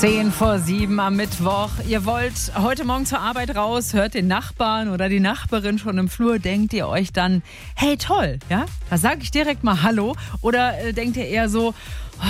6:10 am Mittwoch. Ihr wollt heute Morgen zur Arbeit raus, hört den Nachbarn oder die Nachbarin schon im Flur, denkt ihr euch dann, hey toll, ja, da sage ich direkt mal Hallo? Oder denkt ihr eher so,